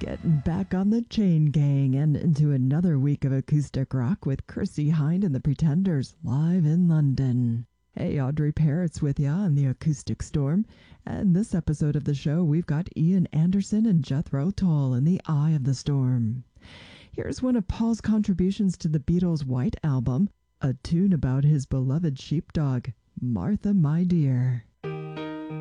Getting back on the Chain Gang and into another week of acoustic rock with Chrissie Hynde and the Pretenders live in London. Hey, Audrey Parrott's with ya on the Acoustic Storm, and this episode of the show we've got Ian Anderson and Jethro Tull in the Eye of the Storm. Here's one of Paul's contributions to the Beatles' White Album, a tune about his beloved sheepdog, Martha My Dear.